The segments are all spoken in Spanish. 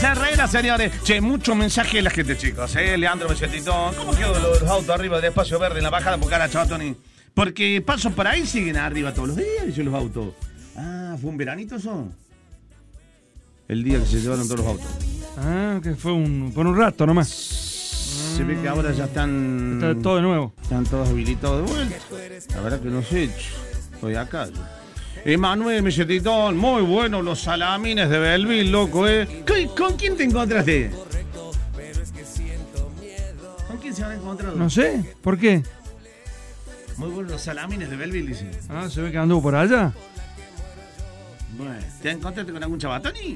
Luis Herrera, señores. Che, mucho mensaje de la gente, chicos. Leandro Mesetitón. ¿Cómo quedó los autos arriba del espacio verde en la bajada por cara, Chatoni? Porque paso por ahí siguen arriba todos los días, dicen los autos. Ah, ¿fue un veranito eso? El día que se llevaron todos los autos. Ah, que fue por un rato nomás. Se ve que ahora ya están... Está todo de nuevo. Están todos habilitados de vuelta. La verdad que no sé, estoy acá yo. Emanuel Mesetitón, muy buenos los salamines de Belleville, loco, ¿Con quién te encontraste? ¿Con quién se han encontrado? No sé, ¿por qué? Muy buenos los salamines de Belleville, dice. Ah, se ve que anduvo por allá. Bueno, ¿te encontraste con algún chabatoni?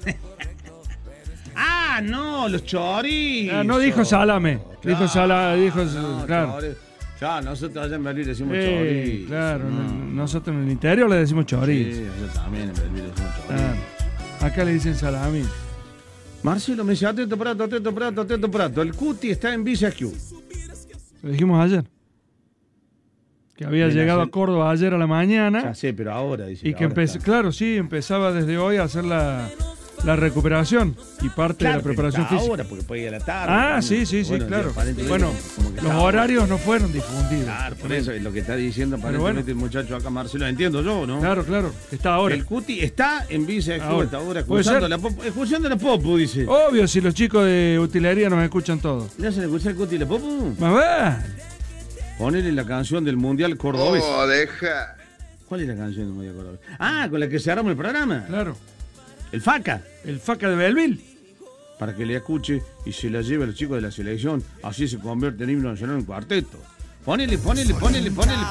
Ah, no, los chorizos. Ah, no dijo salame. Claro, Dijo salame, dijo... no, claro. chorizo. Ya, nosotros allá en Belleville decimos chorizo. Claro, No. nosotros en el interior le decimos chorizo. Sí, yo también en Belleville decimos chorizo. Acá le dicen salami. Marcelo me dice, atento, prato. El Cuti está en Villa Q. Lo dijimos ayer. Que había llegado a Córdoba ayer a la mañana. Ya sé, pero ahora dice. Y que claro, sí, empezaba desde hoy a hacer la recuperación y parte de la preparación física. Ahora, porque puede ir a la tarde. Ah, sí, claro. Bueno, los horarios no fueron difundidos. Claro, por eso es lo que está diciendo aparentemente el muchacho acá, Marcelo. Entiendo yo, ¿no? Claro, está ahora. El Cuti está en Villa Q hasta ahora, ¿Puede escuchando la Popu, dice. Obvio, si los chicos de utilería nos escuchan todos. ¿Le hacen escuchar el Cuti y la Popu? Más va. Ponele la canción del Mundial Cordobés. Oh, deja. ¿Cuál es la canción del Mundial Cordobés? Ah, con la que cerramos el programa. Claro. El Faca. El Faca de Belleville. Para que le escuche y se la lleve a los chicos de la selección. Así se convierte en himno nacional en cuarteto. Ponele.